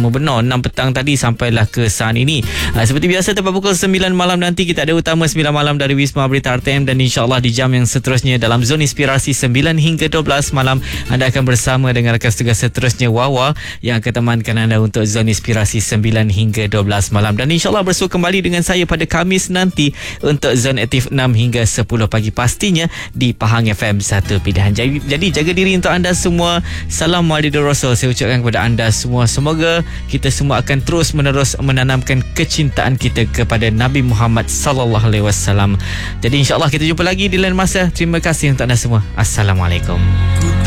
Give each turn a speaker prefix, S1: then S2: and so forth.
S1: bersama benar 6 petang tadi sampailah ke saat ini. Seperti biasa tepat pukul 9 malam nanti kita ada utama 9 malam dari Wisma Berita RTM, dan insyaAllah di jam yang seterusnya dalam Zon Inspirasi 9 hingga 12 malam anda akan bersama dengan rakan tugas seterusnya Wawa yang akan temankan anda untuk Zon Inspirasi 9 hingga 12 malam, dan insyaAllah bersua kembali dengan saya pada Khamis nanti untuk Zon Aktif 6 hingga 10 pagi, pastinya di Pahang FM 1 Pilihan. Jadi jaga diri untuk anda semua. Salam Walidur Rasul saya ucapkan kepada anda semua. Semoga kita semua akan terus menerus menanamkan kecintaan kita kepada Nabi Muhammad sallallahu alaihi wasallam. Jadi insya-Allah kita jumpa lagi di lain masa. Terima kasih untuk anda semua. Assalamualaikum.